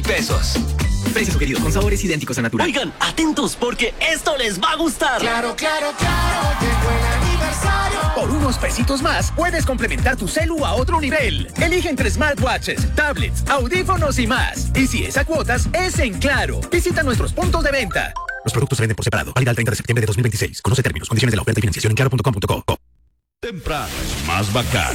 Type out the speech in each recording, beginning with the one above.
pesos. Precios sugeridos con sabores idénticos a natural. Oigan, atentos porque esto les va a gustar. Claro, claro, claro, llegó el aniversario. Por unos pesitos más, puedes complementar tu celu a otro nivel. Elige entre smartwatches, tablets, audífonos y más. Y si es a cuotas, es en Claro. Visita nuestros puntos de venta. Los productos se venden por separado. Válida el 30 de septiembre de 2026. Conoce términos, condiciones de la oferta y financiación en claro.com.co. Temprano es más bacán.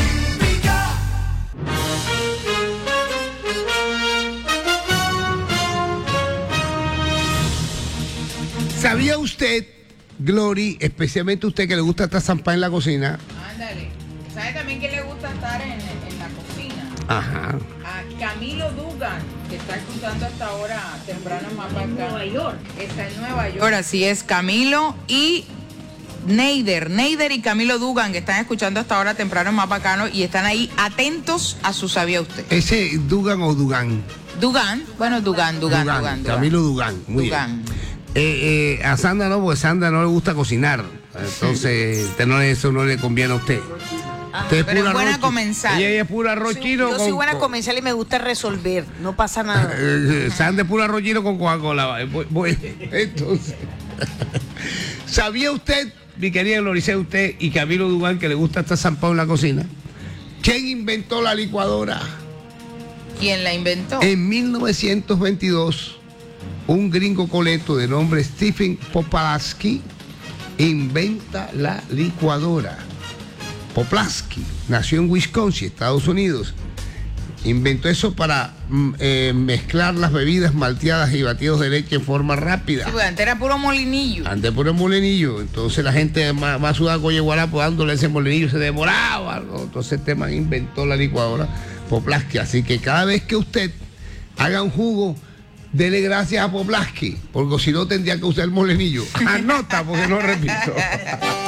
¿Sabía usted, Glory, especialmente usted que le gusta estar zampada en la cocina? Ándale. ¿Sabe también que le gusta estar en la cocina? Ajá. A Camilo Dugan, que está escuchando hasta ahora temprano más para acá. En Nueva York. Está en Nueva York. Ahora sí es Camilo y Neider y Camilo Dugan, que están escuchando hasta ahora temprano más bacano y están ahí atentos a su ¿sabía usted? ¿Ese Dugan o Dugan? Dugan, bueno, Dugan. Camilo Dugan, muy Dugan. bien. A Sandra no, porque a Sandra no le gusta cocinar. Entonces, eso no le conviene a usted. Usted Pero es buena arroz, comensal. Ella es pura arroz chino. Yo soy buena comensal y me gusta resolver. No pasa nada. Sandra es pura arroz chino con Coca-Cola. Entonces, ¿sabía usted, mi querida Gloricea, usted y Camilo Dugan, que le gusta estar zampado en la cocina? ¿Quién inventó la licuadora? ¿Quién la inventó? En 1922, un gringo coleto de nombre Stephen Poplaski inventa la licuadora. Poplaski nació en Wisconsin, Estados Unidos. Inventó eso para mezclar las bebidas malteadas y batidos de leche en forma rápida. Sí, pues antes era puro molinillo. Antes puro molinillo. Entonces la gente más sudada con Yeguarapo dándole ese molinillo se demoraba. Entonces este man inventó la licuadora Poplaski. Así que cada vez que usted haga un jugo, dele gracias a Poplaski, porque si no tendría que usar el molinillo. Anota, porque no repito.